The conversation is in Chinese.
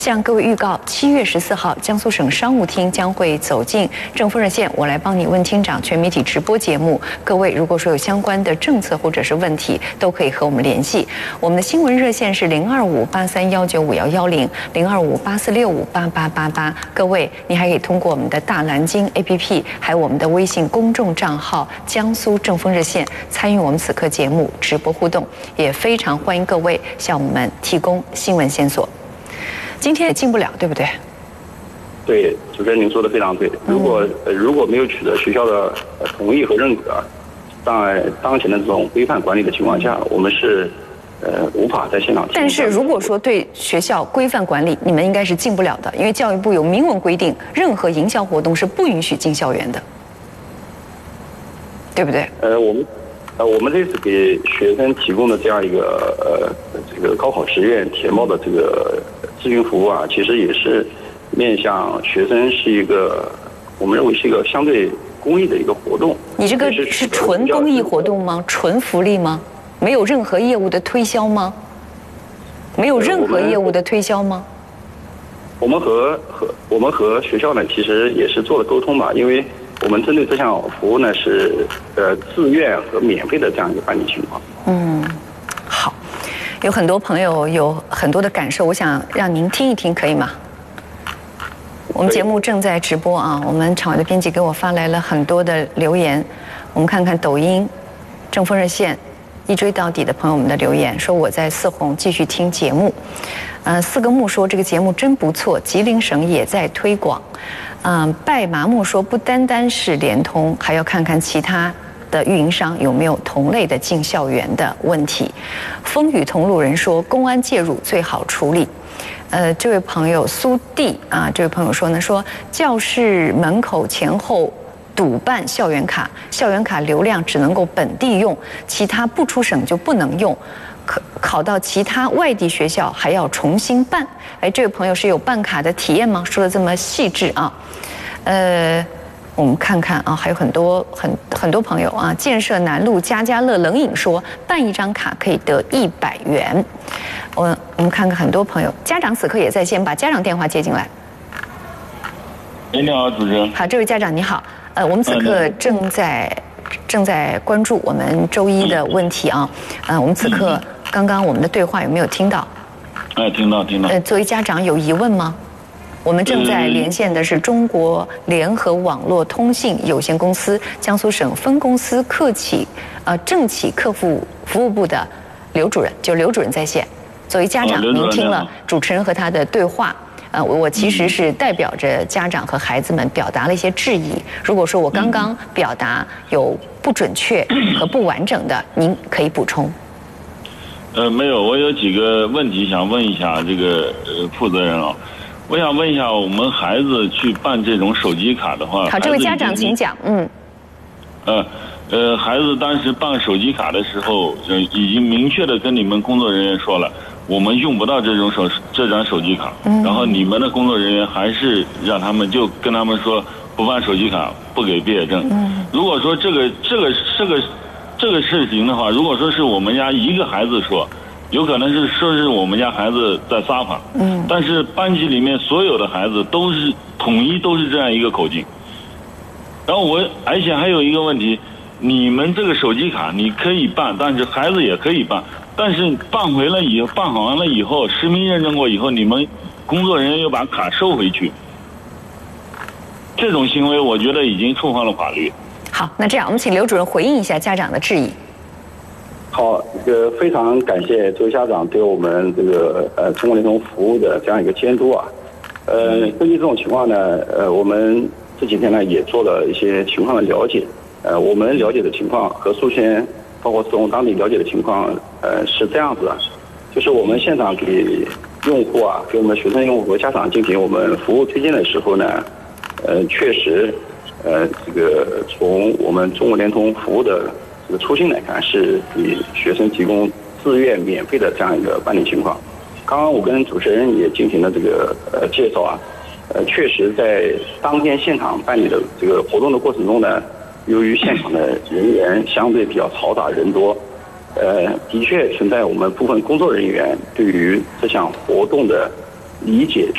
向各位预告，7月14号，江苏省商务厅将会走进政风热线，我来帮你问厅长全媒体直播节目。各位如果说有相关的政策或者是问题，都可以和我们联系。我们的新闻热线是02583195110，02584658888。各位，你还可以通过我们的大蓝鲸 APP， 还有我们的微信公众账号“江苏政风热线”参与我们此刻节目直播互动，也非常欢迎各位向我们提供新闻线索。今天也进不了，对不对？ 对，主持人您说的非常对。如果没有取得学校的同意和认可，在当前的这种规范管理的情况下，我们是无法在现场。 但是如果说对学校规范管理，你们应该是进不了的，因为教育部有明文规定，任何营销活动是不允许进校园的，对不对？ 我们这次给学生提供的这样一个这个高考志愿填报的这个咨询服务啊，其实也是面向学生，是一个我们认为是一个相对公益的一个活动。 你这个是纯公益活动吗？纯福利吗？没有任何业务的推销吗？没有任何业务的推销吗？ 我们和学校呢，其实也是做了沟通吧，因为我们针对这项服务呢是自愿和免费的这样一个办理情况。 好，有很多朋友有很多的感受，我想让您听一听，可以吗？我们节目正在直播啊，我们场外的编辑给我发来了很多的留言，我们看看抖音、政风热线一追到底的朋友们的留言，说我在四红继续听节目。四个木说这个节目真不错，吉林省也在推广。拜麻木说不单单是联通，还要看看其他的运营商有没有同类的进校园的问题。风雨同路人说公安介入最好处理。这位朋友苏弟啊，这位朋友说呢，说教室门口前后堵办校园卡，校园卡流量只能够本地用，其他不出省就不能用。考到其他外地学校还要重新办。这位朋友是有办卡的体验吗？说的这么细致啊。我们看看啊，还有很多朋友啊。建设南路家家乐冷饮说办一张卡可以得100元。我们看看很多朋友，家长此刻也在线，把家长电话接进来。 你好，主持人。 好，这位家长你好。我们此刻正在关注我们周一的问题啊。我们此刻刚刚我们的对话有没有听到？ 听到。 作为家长有疑问吗？我们正在连线的是中国联合网络通信有限公司江苏省分公司政企客户服务部的刘主任，就刘主任在线。作为家长，您听了主持人和他的对话。我其实是代表着家长和孩子们表达了一些质疑。如果说我刚刚表达有不准确和不完整的，您可以补充。 没有，我有几个问题想问一下这个负责人啊。我想问一下，我们孩子去办这种手机卡的话， 好，这位家长请讲。 孩子当时办手机卡的时候，已经明确的跟你们工作人员说了。我们用不到这张手机卡，然后你们的工作人员还是让他们就跟他们说不办手机卡，不给毕业证。如果说这个事情的话，如果说是我们家一个孩子说，有可能是说是我们家孩子在撒谎。但是班级里面所有的孩子都是统一都是这样一个口径。然后而且还有一个问题，你们这个手机卡你可以办，但是孩子也可以办。但是办好完了以后，实名认证过以后，你们工作人员又把卡收回去，这种行为我觉得已经触犯了法律。 好，那这样我们请刘主任回应一下家长的质疑。 好，非常感谢周家长对我们这个中国联通服务的这样一个监督啊。根据这种情况呢，我们这几天呢也做了一些情况的了解。我们了解的情况和苏先包括从当地了解的情况，是这样子的，就是我们现场给用户啊，给我们学生用户和家长进行我们服务推荐的时候呢，确实，这个从我们中国联通服务的这个初心来看，是给学生提供自愿免费的这样一个办理情况。刚刚我跟主持人也进行了这个介绍啊，确实在当天现场办理的这个活动的过程中呢。由于现场的人员相对比较嘈杂人多，的确存在我们部分工作人员对于这项活动的理解